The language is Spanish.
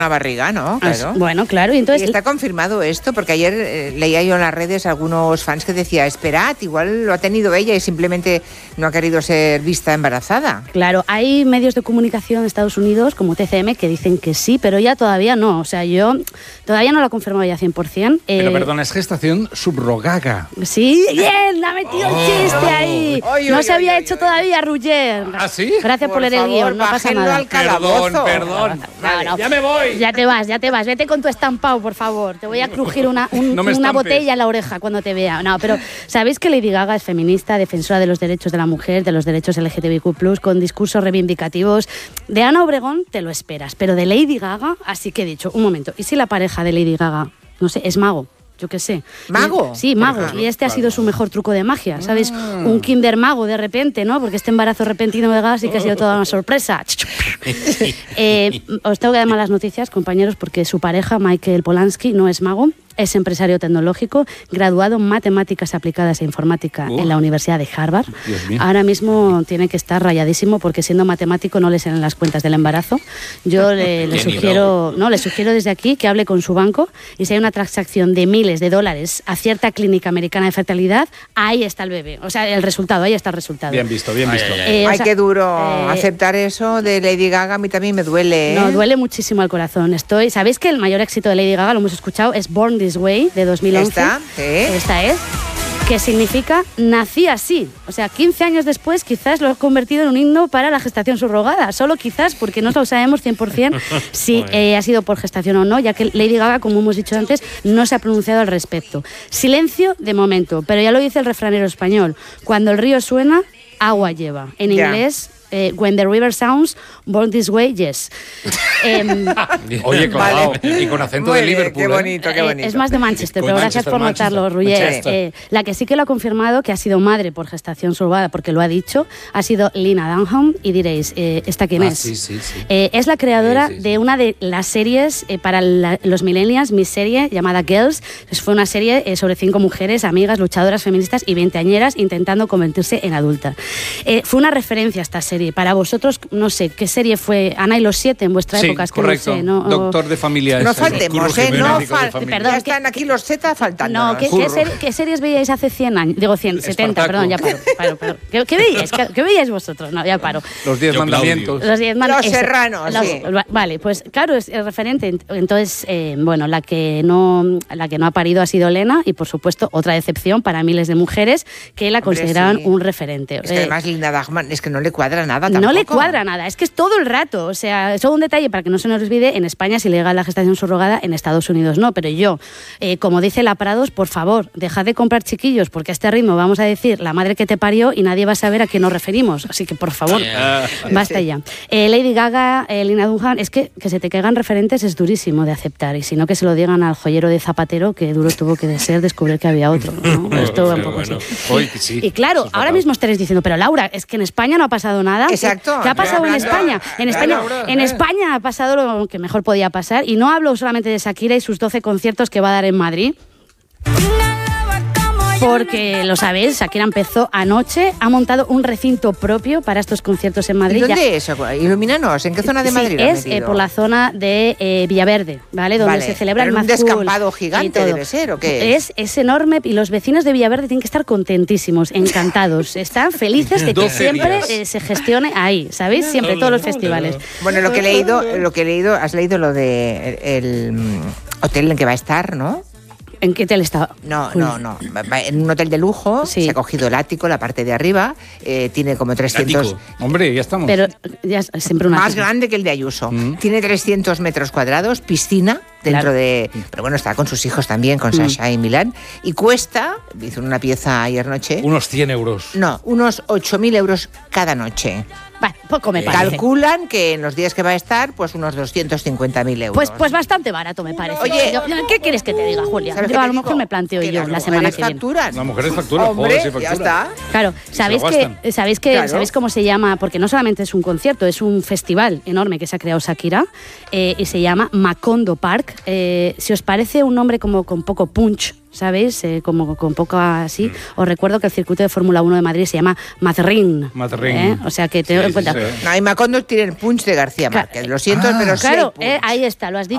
una barriga, ¿no? Claro. Bueno, claro. Y entonces, está confirmado esto, porque ayer leía yo en las redes algunos fans que decía, esperad, igual lo ha tenido ella y simplemente no ha querido ser vista embarazada. Claro, hay medios de comunicación de Estados Unidos, como TCM, que dicen que sí, pero ella todavía no. O sea, yo todavía no lo he confirmado ya 100%. Pero perdona, es gestación subrogada. Sí, bien, ha metido el chiste ahí. No se había hecho todavía, Ruller. ¿Ah, sí? Gracias por leer el guión, no pasa nada. Al calabozo. Perdón. No. Ya me voy. Ya te vas. Vete con tu estampado, por favor. Te voy a crujir una botella en la oreja cuando te vea. No, pero ¿sabéis que Lady Gaga es feminista, defensora de los derechos de la mujer, de los derechos LGTBIQ+, con discursos reivindicativos? De Ana Obregón te lo esperas, pero de Lady Gaga, así que he dicho, un momento, ¿y si la pareja de Lady Gaga, no sé, es mago? Yo qué sé. ¿Mago? Sí, mago. Y ha sido su mejor truco de magia, ¿sabes? Un Kinder mago de repente, ¿no? Porque este embarazo repentino de Gaga sí que ha sido toda una sorpresa. Os tengo que dar malas noticias, compañeros, porque su pareja, Michael Polanski, no es mago. Es empresario tecnológico, graduado en matemáticas aplicadas e informática en la Universidad de Harvard. Ahora mismo tiene que estar rayadísimo porque siendo matemático no le salen las cuentas del embarazo. Yo le sugiero desde aquí que hable con su banco y si hay una transacción de miles de dólares a cierta clínica americana de fertilidad, ahí está el bebé. O sea, el resultado, ahí está el resultado. Bien visto. Ay, qué duro aceptar eso de Lady Gaga. A mí también me duele. No, duele muchísimo al corazón. ¿Sabéis que el mayor éxito de Lady Gaga, lo hemos escuchado, es Born This Way, de 2011. Esta es, que significa nací así. O sea, 15 años después quizás lo ha convertido en un himno para la gestación subrogada. Solo quizás, porque no lo sabemos 100% si ha sido por gestación o no, ya que Lady Gaga, como hemos dicho antes, no se ha pronunciado al respecto. Silencio de momento, pero ya lo dice el refranero español. Cuando el río suena, agua lleva. En inglés... when the river sounds, born this way, yes. Oye, claro, y con acento de Liverpool. Qué bonito. Es más de Manchester, pero gracias por notarlo, Ruller. La que sí que lo ha confirmado, que ha sido madre por gestación subrogada, porque lo ha dicho, ha sido Lena Dunham, y diréis, ¿esta quién es? Sí. Es la creadora de una de las series para los millennials, mi serie llamada Girls. Fue una serie sobre 5 mujeres, amigas, luchadoras feministas y veinteañeras intentando convertirse en adulta. Fue una referencia a esta serie. Para vosotros, no sé, ¿qué serie fue? Ana y los 7 en vuestra época. Es que correcto. No sé, ¿no? Doctor de familia. No faltemos, Perdón, ya están aquí los Z faltando. No, ¿qué series veíais hace 100 años? Digo 100, 70, perdón, ya paro. ¿Qué veíais? ¿Qué veíais vosotros? No, ya paro. Los 10 mandamientos. Los Serranos, sí. Vale, pues claro, es referente. Entonces, bueno, la que no ha parido ha sido Lena y, por supuesto, otra decepción para miles de mujeres que la consideraban un referente. Es que además Linda Dagman, es que no le cuadra nada tampoco. No le cuadra nada, es que es todo el rato. O sea, solo un detalle para que no se nos olvide, en España es ilegal la gestación subrogada, en Estados Unidos no, pero yo, como dice la Prados, por favor, dejad de comprar chiquillos, porque a este ritmo vamos a decir la madre que te parió y nadie va a saber a qué nos referimos. Así que, por favor, basta ya. Lady Gaga, Lena Dunham, es que se te caigan referentes es durísimo de aceptar, y si no que se lo digan al joyero de Zapatero, que duro tuvo que ser descubrir que había otro, ¿no? Esto va un poco así. Y claro, ahora mismo estaréis diciendo, pero Laura, es que en España no ha pasado nada. Exacto. ¿Qué ha pasado en España? En España ha pasado lo que mejor podía pasar, y no hablo solamente de Shakira y sus 12 conciertos que va a dar en Madrid, porque lo sabéis, Shakira empezó anoche, ha montado un recinto propio para estos conciertos en Madrid. ¿Y dónde es eso? Ilumínanos, ¿en qué zona de Madrid? Es por la zona de Villaverde, ¿vale? Donde se celebra el Mad Cool. ¿Un descampado gigante debe ser o qué es? Es enorme, y los vecinos de Villaverde tienen que estar contentísimos, encantados. Están felices de que siempre se gestione ahí, ¿sabéis? Siempre, todos los festivales. Bueno, lo que he leído, has leído lo de el hotel en que va a estar, ¿no? ¿En qué hotel estaba? No. En un hotel de lujo, se ha cogido el ático, la parte de arriba, tiene como 300... Hombre, ya estamos. Pero ya es siempre una... Más grande que el de Ayuso. Tiene 300 metros cuadrados, piscina dentro de... Pero bueno, está con sus hijos también, con Sasha y Milán. Y cuesta, hizo una pieza ayer noche... Unos 100 euros. No, unos 8.000 euros cada noche. Bueno, poco me parece. Calculan que en los días que va a estar, pues unos 250.000 euros. Pues bastante barato me parece. Oye, ¿qué quieres que te diga, Julia? Yo a lo mejor me planteo yo la semana que viene. Las mujeres facturan. Hombre, joder, sí, ya está. Claro, ¿sabéis cómo se llama? Porque no solamente es un concierto, es un festival enorme que se ha creado Shakira, y se llama Macondo Park. Si os parece un nombre como con poco punch, ¿sabéis? Como con poco así. Os recuerdo que el circuito de Fórmula 1 de Madrid se llama Madrid. Madrid. O sea que tengo en cuenta. No, y Macondo tiene el punch de García Márquez. Lo siento, pero claro, ahí está, lo has dicho.